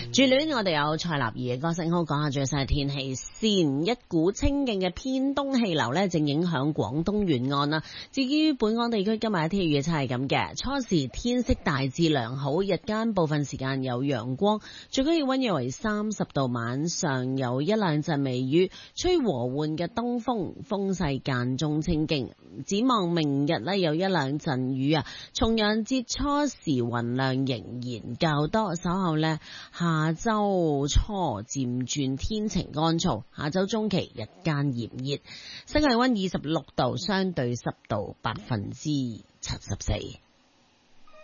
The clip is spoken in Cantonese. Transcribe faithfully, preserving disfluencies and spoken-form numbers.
住戀我哋有蔡立兒嘅歌聲，好講下最新嘅天氣先。一股清勁嘅偏東氣流呢，正影響廣東沿岸啦。至於本港地區今日嘅天氣預測係咁嘅，初時天色大致良好，日間部分時間有陽光，最高氣溫約為三十度，晚上有一兩陣微雨，吹和緩嘅東風，風勢間中清勁。展望明日呢，有一兩陣雨啊，重陽節初時雲量仍然較多，稍後呢，下周初漸轉天晴乾燥，下周中期日間炎熱，室外溫二十六度，相對濕度百分之七十四。